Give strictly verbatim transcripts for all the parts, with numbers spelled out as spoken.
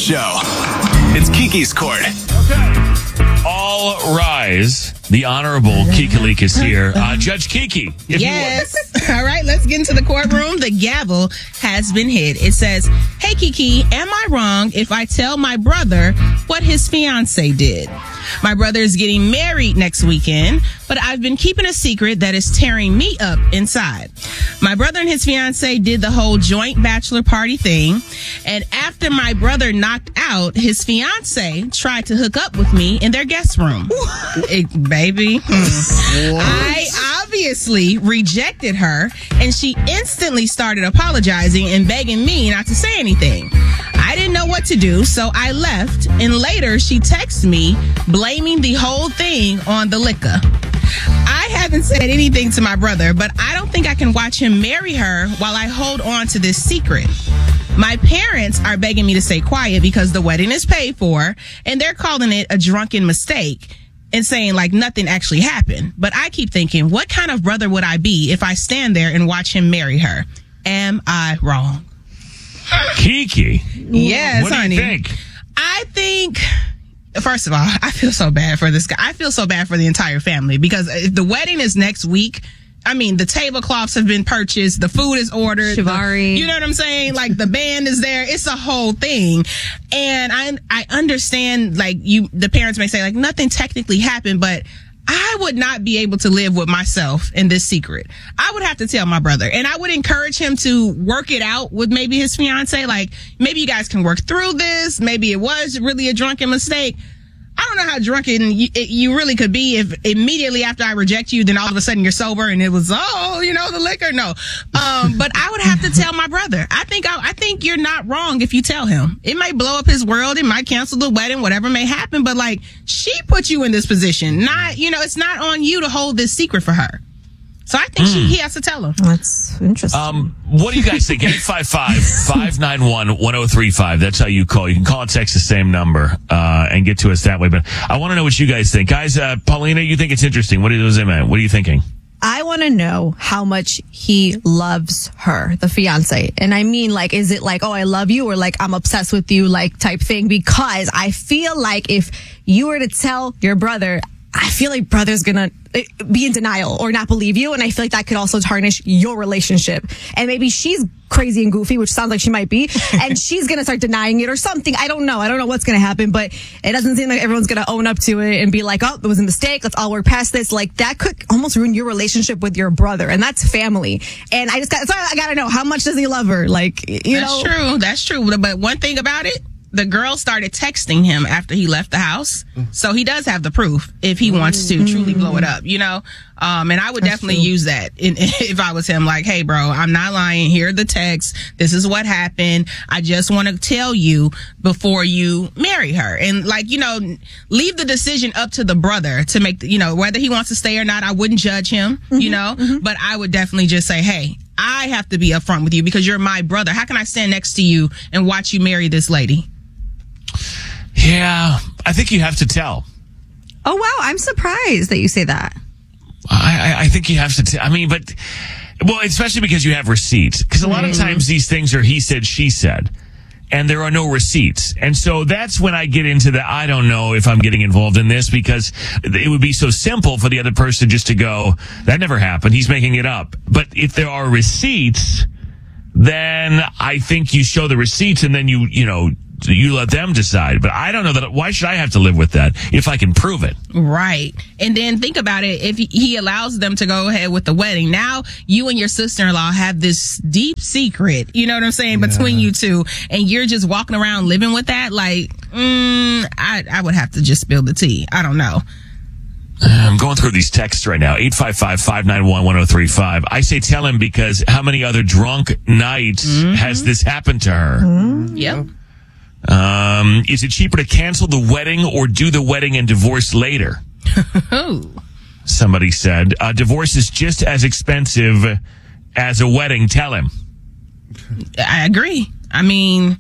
show. It's Kiki's Court. Okay. All rise. The Honorable Kiki Leak is here. Uh, Judge Kiki. If yes. All right, let's get into the courtroom. The gavel has been hit. It says, "Hey, Kiki, am I wrong if I tell my brother what his fiance did? My brother is getting married next weekend, but I've been keeping a secret that is tearing me up inside. My brother and his fiance did the whole joint bachelor party thing, and after my brother knocked out, his fiance tried to hook up with me in their guest room." It, baby. Hmm. I obviously rejected her, and she instantly started apologizing and begging me not to say anything. I didn't know what to do, so I left, and later she texted me blaming the whole thing on the liquor. I haven't said anything to my brother, but I don't think I can watch him marry her while I hold on to this secret. My parents are begging me to stay quiet because the wedding is paid for, and they're calling it a drunken mistake and saying like nothing actually happened. But I keep thinking, what kind of brother would I be if I stand there and watch him marry her? Am I wrong? Kiki. Yes, what do honey. you think? I think, first of all, I feel so bad for this guy. I feel so bad for the entire family because if the wedding is next week, I mean, the tablecloths have been purchased, the food is ordered. Shivari. The, you know what I'm saying? Like the band is there. It's a whole thing. And I I understand, like, you, the parents may say, like, nothing technically happened, but I would not be able to live with myself in this secret. I would have to tell my brother, and I would encourage him to work it out with maybe his fiance. Like, maybe you guys can work through this. Maybe it was really a drunken mistake. I don't know how drunken you, it, you really could be if immediately after I reject you, then all of a sudden you're sober and it was, oh, you know, the liquor. No. Um, but I would have to tell my brother. I think, I, I think you're not wrong if you tell him. It may blow up his world. It might cancel the wedding, whatever may happen. But like, she put you in this position. Not, you know, it's not on you to hold this secret for her. So I think mm. she, he has to tell him. That's interesting. Um, what do you guys think? eight five five, five nine one, one oh three five. That's how you call. You can call and text the same number uh, and get to us that way. But I want to know what you guys think. Guys, uh, Paulina, you think it's interesting. What are you, what are you thinking? I want to know how much he loves her, the fiance. And I mean, like, is it like, oh, I love you, or like, I'm obsessed with you, like, type thing? Because I feel like if you were to tell your brother, I feel like brother's gonna be in denial or not believe you, and I feel like that could also tarnish your relationship. And maybe she's crazy and goofy, which sounds like she might be, and she's gonna start denying it or something. I don't know. I don't know what's gonna happen, but it doesn't seem like everyone's gonna own up to it and be like, oh, it was a mistake. Let's all work past this. Like, that could almost ruin your relationship with your brother, and that's family. And I just got, so I gotta know, how much does he love her? Like, you That's know. true. That's true. But one thing about it, the girl started texting him after he left the house. So he does have the proof if he wants to truly blow it up, you know? Um, and I would That's definitely true. use that in, if I was him. Like, hey, bro, I'm not lying. Here are the texts. This is what happened. I just want to tell you before you marry her. And, like, you know, leave the decision up to the brother to make, the, you know, whether he wants to stay or not. I wouldn't judge him, mm-hmm, you know? Mm-hmm. But I would definitely just say, hey, I have to be upfront with you because you're my brother. How can I stand next to you and watch you marry this lady? Yeah, I think you have to tell. Oh, wow. I'm surprised that you say that. I, I, I think you have to tell. I mean, but, well, especially because you have receipts. Because a lot of times these things are he said, she said, and there are no receipts. And so that's when I get into the, I don't know if I'm getting involved in this, because it would be so simple for the other person just to go, that never happened. He's making it up. But if there are receipts, then I think you show the receipts and then you, you know, you let them decide. But I don't know that. Why should I have to live with that if I can prove it? Right. And then think about it. If he allows them to go ahead with the wedding, now you and your sister-in-law have this deep secret, you know what I'm saying, yeah, between you two, and you're just walking around living with that. Like, mm, I, I would have to just spill the tea. I don't know. I'm going through these texts right now. eight five five, five nine one, one oh three five. I say tell him because how many other drunk nights mm-hmm. has this happened to her? Mm-hmm. Yep. Um, is it cheaper to cancel the wedding or do the wedding and divorce later? Somebody said. Uh, divorce is just as expensive as a wedding. Tell him. I agree. I mean,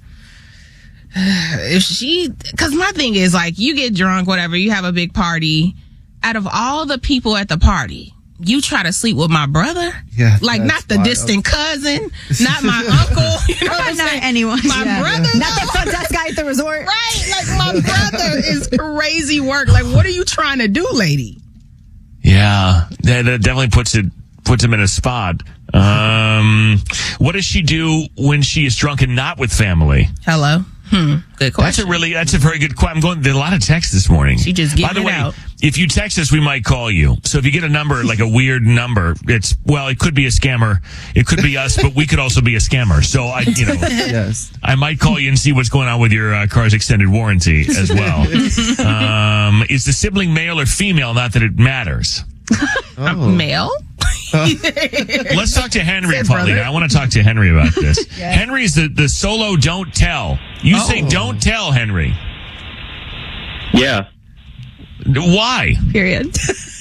if she, because my thing is, like, you get drunk, whatever, you have a big party. Out of all the people at the party, you try to sleep with my brother? Yeah, Like, that's not the wild. distant cousin, not my uncle. You know what I'm Not saying? anyone. My Yeah. brother, Not the though. front desk guy at the resort. Right? Like, my brother is crazy work. Like, what are you trying to do, lady? Yeah, that, that definitely puts it puts him in a spot. Um, what does she do when she is drunk and not with family? Hello? Hmm. Good question. That's a really, that's a very good question. I'm going, there's a lot of texts this morning. She just By getting the it way, out. if you text us, we might call you. So if you get a number, like a weird number, it's, well, it could be a scammer. It could be us, but we could also be a scammer. So I, you know, Yes. I might call you and see what's going on with your uh, car's extended warranty as well. um, is the sibling male or female? Not that it matters. Oh. Male? Let's talk to Henry, Said Paulina. brother. I want to talk to Henry about this. Henry's the, the solo don't tell. You say Oh. don't tell, Henry. Yeah, Why? Period.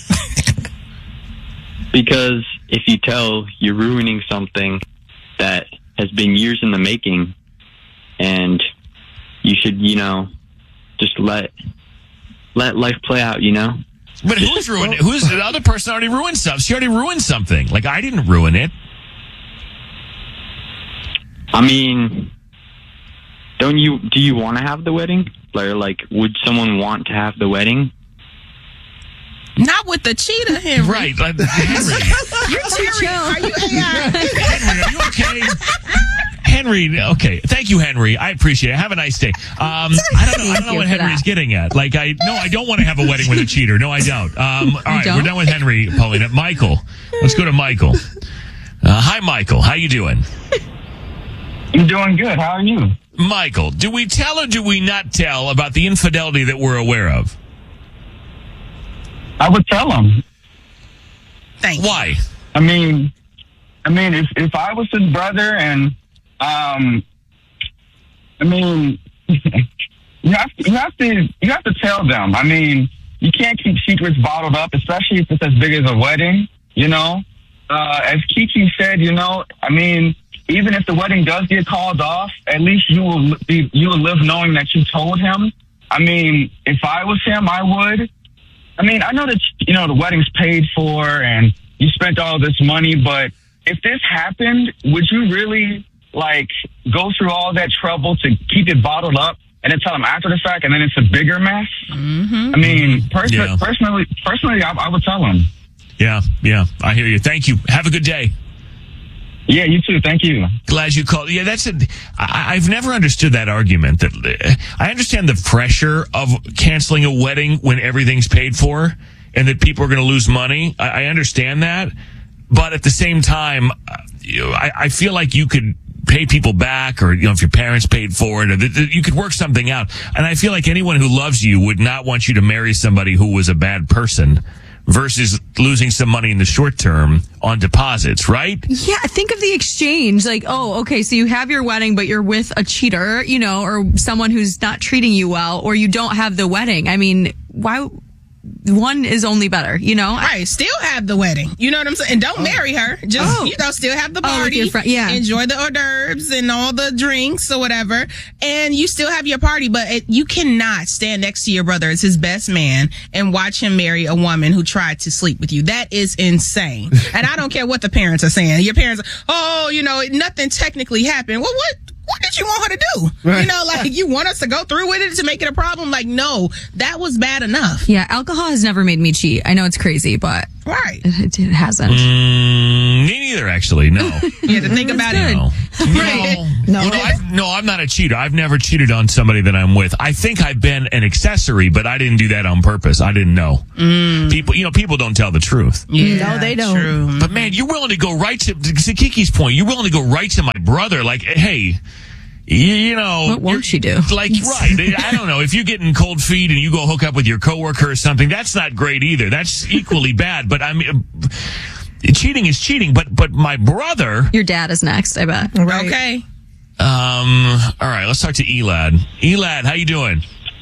because if you tell, you're ruining something that has been years in the making, and you should, you know, just let let life play out, you know? But who's ruined it? Who's the other person already ruined stuff? She already ruined something. Like, I didn't ruin it. I mean, don't you, do you want to have the wedding? Or, like, would someone want to have the wedding? Not with the cheetah, Henry. Right. Like, Henry. You're too chill. Are you A I? Henry, are you okay? Henry, okay. Thank you, Henry. I appreciate it. Have a nice day. Um, I don't know. I don't know you what for Henry's that. getting at. Like, I no, I don't want to have a wedding with a cheater. No, I don't. Um, all right, don't? we're done with Henry, Paulina. Michael, let's go to Michael. Uh, hi, Michael. How you doing? I'm doing good. How are you? Michael, do we tell or do we not tell about the infidelity that we're aware of? I would tell him. Thank you. Why? I mean, I mean, if if I was his brother, and um, I mean, you have to, you have to you have to tell them. I mean, you can't keep secrets bottled up, especially if it's as big as a wedding. You know, uh, as Kiki said, you know, I mean, even if the wedding does get called off, at least you will be you will live knowing that you told him. I mean, if I was him, I would. I mean, I know that, you know, the wedding's paid for and you spent all this money, but if this happened, would you really, like, go through all that trouble to keep it bottled up and then tell them after the fact and then it's a bigger mess? Mm-hmm. I mean, pers- Yeah. personally, personally, I, I would tell them. Yeah, yeah. I hear you. Thank you. Have a good day. Yeah, you too. Thank you. Glad you called. Yeah, that's a. I, I've never understood that argument. That uh, I understand the pressure of canceling a wedding when everything's paid for, and that people are going to lose money. I, I understand that, but at the same time, uh, you know, I, I feel like you could pay people back, or you know, if your parents paid for it, or th- th- you could work something out. And I feel like anyone who loves you would not want you to marry somebody who was a bad person, versus losing some money in the short term on deposits, right? Yeah, think of the exchange. Like, oh, okay, so you have your wedding, but you're with a cheater, you know, or someone who's not treating you well, or you don't have the wedding. I mean, why? One is only better, you know? Right, still have the wedding. You know what I'm saying? And don't marry her. Just, Oh. you know, still have the Oh, with party. your friend- yeah. Enjoy the hors d'oeuvres and all the drinks or whatever. And you still have your party, but it, you cannot stand next to your brother as his best man and watch him marry a woman who tried to sleep with you. That is insane. And I don't care what the parents are saying. Your parents, oh, you know, nothing technically happened. Well, what? What did you want her to do? Right. You know, like, you want us to go through with it to make it a problem? Like, no, that was bad enough. Yeah, alcohol has never made me cheat. I know it's crazy, but Right. it, it hasn't. Mm, me neither, actually. No. You had to think about it. No. No. No. You know, I've, no, I'm not a cheater. I've never cheated on somebody that I'm with. I think I've been an accessory, but I didn't do that on purpose. I didn't know. People, you know, people don't tell the truth. Yeah, No, they don't. True. But man, you're willing to go right to, to Kiki's point. You're willing to go right to my brother. Like, hey, you, you know, What won't she do? like, right. I don't know. If you're getting cold feet and you go hook up with your coworker or something, that's not great either. That's equally bad. But I mean, cheating is cheating. But but my brother. Your dad is next, I bet. Right. Okay. Um. All right. Let's talk to Elad. Elad, how you doing?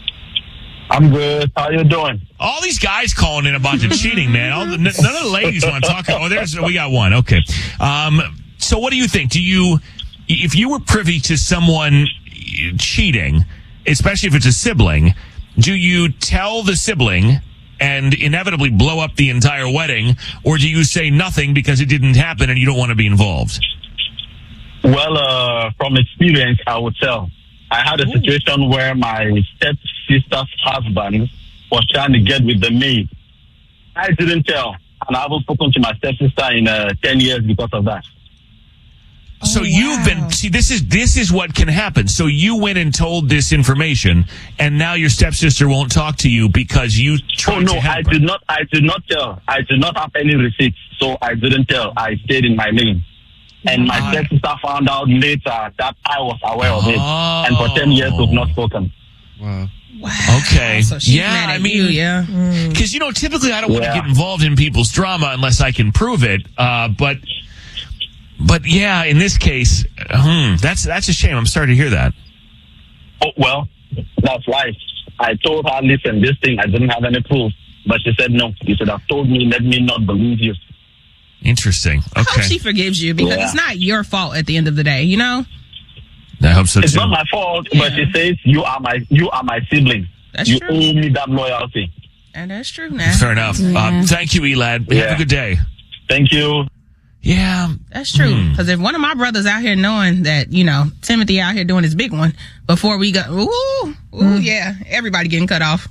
I'm good. How you doing? All these guys calling in about the cheating, man. All the, none of the ladies want to talk. Oh, there's we got one. Okay. Um. So what do you think? Do you, if you were privy to someone cheating, especially if it's a sibling, do you tell the sibling and inevitably blow up the entire wedding, or do you say nothing because it didn't happen and you don't want to be involved? Well, uh, from experience, I would tell. I had a situation where my stepsister's husband was trying to get with the maid. I didn't tell, and I haven't spoken to my stepsister in uh, ten years because of that. So Oh, you've wow. been, see, this is, this is what can happen. So you went and told this information, and now your stepsister won't talk to you because you tried Oh no, to help I her. did not. I did not tell. I did not have any receipts, so I didn't tell. I stayed in my lane, and my Ah. stepsister found out later that I was aware of it, Oh. and for ten years we've not spoken. Wow. Wow. Okay. So she's Yeah, mad at I mean- you, yeah. Because, you know, typically I don't want to Yeah. get involved in people's drama unless I can prove it. Uh, but, but yeah, in this case, hmm, that's, that's a shame. I'm sorry to hear that. Oh well, that's life. I told her, listen, this thing I didn't have any proof, but she said no. You should have told me. Let me not believe you. Interesting. I hope Okay. she forgives you because Yeah. it's not your fault at the end of the day, you know? I hope so It's too. not my fault, but she says you are my you are my sibling. That's you true. owe me that loyalty. And that's true now. Fair enough. Um, thank you, Elad. Have Yeah. a good day. Thank you. Yeah. That's true. Hmm. Because if one of my brothers out here knowing that, you know, Timothy out here doing his big one before we go, ooh, ooh, yeah, everybody getting cut off.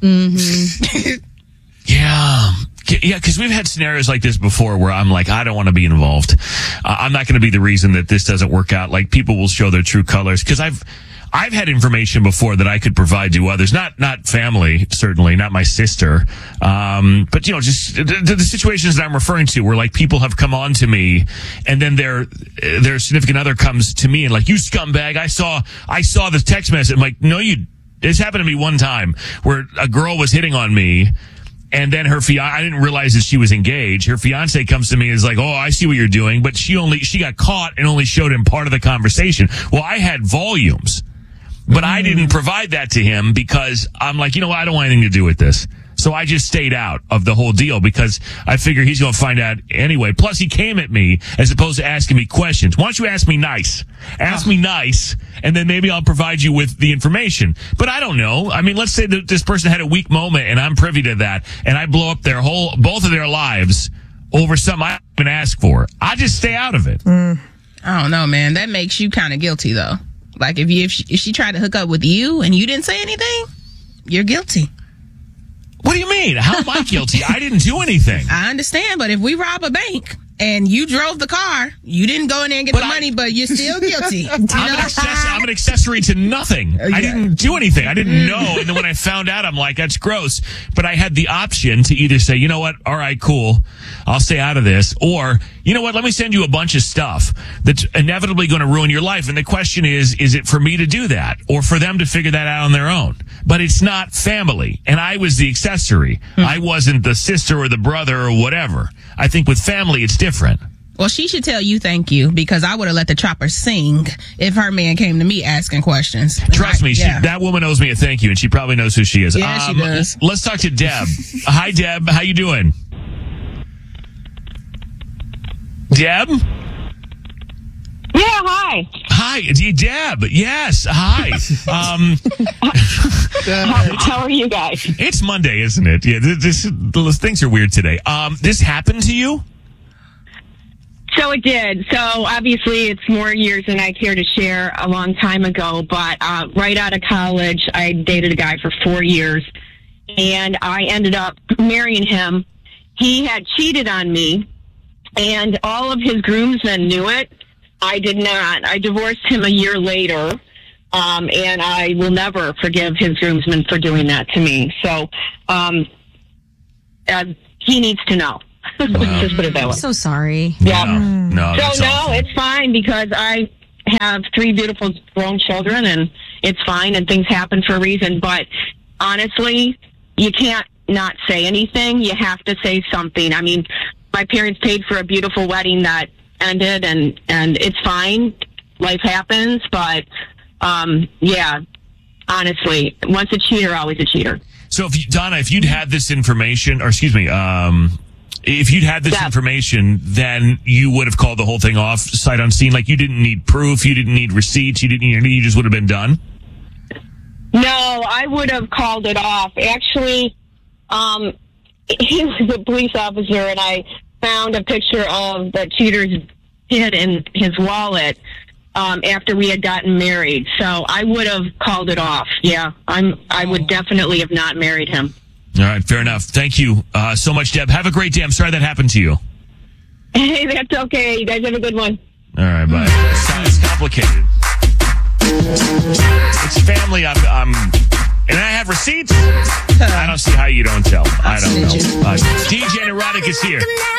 Yeah. Yeah, because we've had scenarios like this before where I'm like, I don't want to be involved. Uh, I'm not going to be the reason that this doesn't work out. Like, people will show their true colors. Because I've, I've had information before that I could provide to others. Not, not family, certainly, not my sister. Um, but, you know, just the, the, the situations that I'm referring to where, like, people have come on to me and then their, their significant other comes to me and like, you scumbag, I saw, I saw this text message. I'm like, no, you, this happened to me one time where a girl was hitting on me. And then her fiance, I didn't realize that she was engaged. Her fiance comes to me and is like, oh, I see what you're doing. But she only, she got caught and only showed him part of the conversation. Well, I had volumes, but I didn't provide that to him because I'm like, you know what? I don't want anything to do with this. So I just stayed out of the whole deal because I figure he's going to find out anyway. Plus, he came at me as opposed to asking me questions. Why don't you ask me nice? Ask me nice, and then maybe I'll provide you with the information. But I don't know. I mean, let's say that this person had a weak moment, and I'm privy to that, and I blow up their whole, both of their lives over something I didn't ask for. I just stay out of it. I don't know, man. That makes you kind of guilty, though. Like, if you if she, if she tried to hook up with you and you didn't say anything, you're guilty. What do you mean? How am I guilty? I didn't do anything. I understand, but if we rob a bank and you drove the car, you didn't go in there and get But the I- money, but you're still guilty. You I'm an, know? access- I'm an accessory to nothing. I didn't do anything. I didn't know. And then when I found out, I'm like, that's gross. But I had the option to either say, you know what? All right, cool. I'll stay out of this. Or, you know what? Let me send you a bunch of stuff that's inevitably going to ruin your life. And the question is, is it for me to do that or for them to figure that out on their own? But it's not family. And I was the accessory. I wasn't the sister or the brother or whatever. I think with family, it's different. Well, she should tell you thank you because I would have let the chopper sing if her man came to me asking questions. Trust me, she, Yeah. that woman owes me a thank you, and she probably knows who she is. Yeah, she does. Let's talk to Deb. Hi, Deb. How you doing? Deb? Yeah, hi. Hi, D- Deb. Yes, hi. Um, How, how are you guys? it's Monday, isn't it? Yeah, this, this things are weird today. Um, this happened to you? So it did. So obviously it's more years than I care to share a long time ago, but uh, right out of college, I dated a guy for four years, and I ended up marrying him. He had cheated on me, and all of his groomsmen knew it. I did not. I divorced him a year later, um, and I will never forgive his groomsmen for doing that to me. So um, uh, he needs to know. Let's just put it that way. So sorry. Yeah. No, no, that's So no, awful. it's fine because I have three beautiful grown children, and it's fine, and things happen for a reason. But honestly, you can't not say anything. You have to say something. I mean, my parents paid for a beautiful wedding that ended, and and it's fine. Life happens, but um, yeah, honestly, once a cheater, always a cheater. So, if you, Donna, if you'd had this information, or excuse me, um, if you'd had this Yeah. information, then you would have called the whole thing off sight unseen. Like, you didn't need proof, you didn't need receipts, you didn't need anything, you just would have been done. No, I would have called it off. Actually, um, he was a police officer, and I found a picture of the cheater's kid in his wallet um, after we had gotten married. So I would have called it off. Yeah, I'm. I would definitely have not married him. All right, fair enough. Thank you uh, so much, Deb. Have a great day. I'm sorry that happened to you. Hey, that's okay. You guys have a good one. All right, bye. It's complicated. It's family. I'm, I'm, and I have receipts. I don't see how you don't tell. I don't know. Uh, D J Neurotic is here.